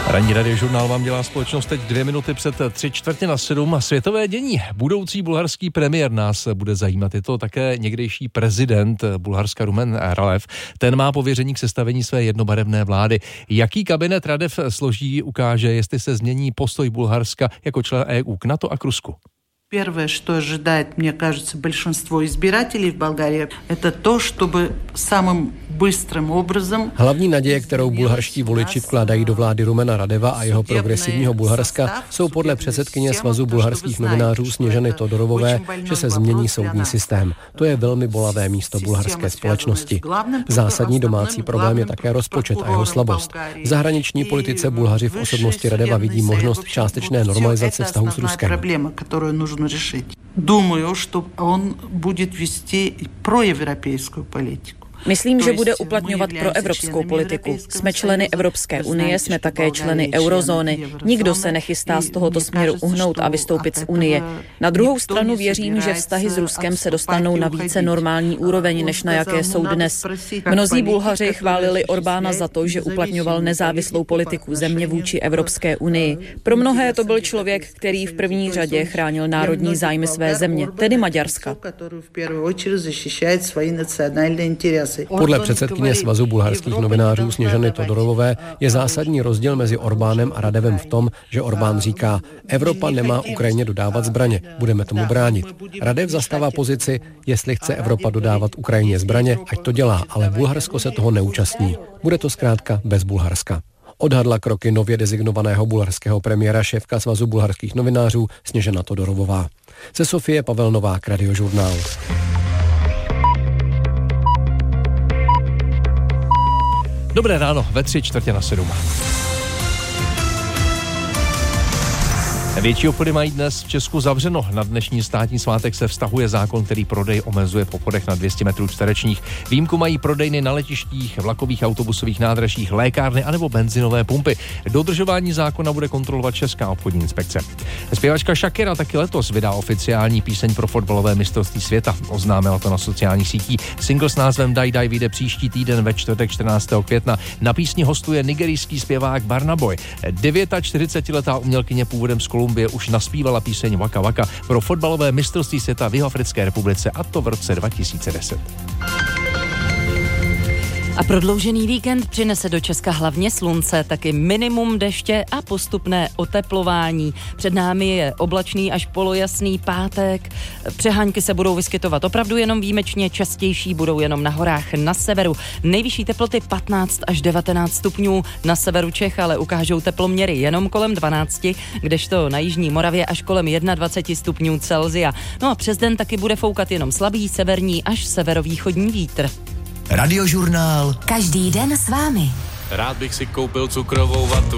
Ranní radiožurnál vám dělá společnost teď 2 minuty před 6:45 a světové dění. Budoucí bulharský premiér nás bude zajímat. Je to také někdejší prezident Bulharska Rumen Radev. Ten má pověření k sestavení své jednobarevné vlády. Jaký kabinet Radev složí, ukáže, jestli se změní postoj Bulharska jako člen EU k NATO a k Rusku. Первое, что ожидает, мне кажется, большинство избирателей в Болгарии, это то, чтобы самым bysтрým obrazem. Hlavní naděje, kterou bulharští voliči vkládají do vlády Rumena Radeva a jeho progresivního Bulharska, jsou podle předsedkyně Svazu bulharských novinářů Sněžany Todorovové, že se změní soudní systém. To je velmi bolavé místo bulharské společnosti. Zásadní domácí problém je také rozpočet a jeho slabost. V zahraniční politice Bulhaři v osobnosti Radeva vidí možnost částečné normalizace vztahu s Ruskem. Думаю, что он будет вести проевропейскую политику. Myslím, že bude uplatňovat proevropskou politiku. Jsme členy Evropské unie, jsme také členy eurozóny. Nikdo se nechystá z tohoto směru uhnout a vystoupit z unie. Na druhou stranu věřím, že vztahy s Ruskem se dostanou na více normální úroveň, než na jaké jsou dnes. Mnozí Bulhaři chválili Orbána za to, že uplatňoval nezávislou politiku země vůči Evropské unii. Pro mnohé to byl člověk, který v první řadě chránil národní zájmy své země, tedy Maďarska. Podle předsedkyně Svazu bulharských novinářů Sněžany Todorovové je zásadní rozdíl mezi Orbánem a Radevem v tom, že Orbán říká, Evropa nemá Ukrajině dodávat zbraně, budeme tomu bránit. Radev zastává pozici, jestli chce Evropa dodávat Ukrajině zbraně, ať to dělá, ale Bulharsko se toho neúčastní. Bude to zkrátka bez Bulharska. Odhadla kroky nově designovaného bulharského premiéra šéfka Svazu bulharských novinářů Sněžana Todorovová. Ze Sofie Pavel Novák, Radiožurnál. Dobré ráno, ve 6:45. Větší obchody mají dnes v Česku zavřeno. Na dnešní státní svátek se vztahuje zákon, který prodej omezuje v obchodech na 200 metrů čtverečních. Výjimku mají prodejny na letištích, vlakových autobusových nádražích, lékárny anebo benzinové pumpy. Dodržování zákona bude kontrolovat Česká obchodní inspekce. Zpěvačka Shakira taky letos vydá oficiální píseň pro fotbalové mistrovství světa. Oznámila to na sociálních sítích. Single s názvem Die Die vyjde příští týden ve čtvrtek 14. května. Na písni hostuje nigerijský zpěvák Burna Boy. 49letá umělkyně původem z Kolumbie už naspívala píseň Waka Waka pro fotbalové mistrovství světa v Jihoafrické republice, a to v roce 2010. A prodloužený víkend přinese do Česka hlavně slunce, taky minimum deště a postupné oteplování. Před námi je oblačný až polojasný pátek. Přehánky se budou vyskytovat opravdu jenom výjimečně, častější budou jenom na horách na severu. Nejvyšší teploty 15 až 19 stupňů, na severu Čech ale ukážou teploměry jenom kolem 12, kdežto na jižní Moravě až kolem 21 stupňů Celsia. No a přes den taky bude foukat jenom slabý severní až severovýchodní vítr. Radiožurnál. Každý den s vámi. Rád bych si koupil cukrovou vatu.